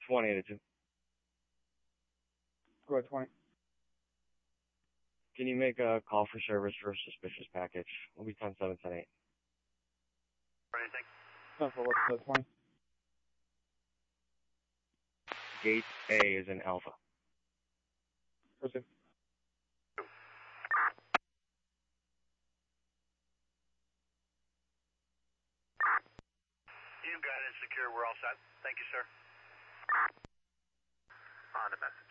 20 to 2. Go ahead, 20. Can you make a call for service for a suspicious package? We'll be 10-7, 10-8. Anything? 10 for what's 20? Gate A is in Alpha. Proceed. You've got it secure. We're all set. Thank you, sir. On the message.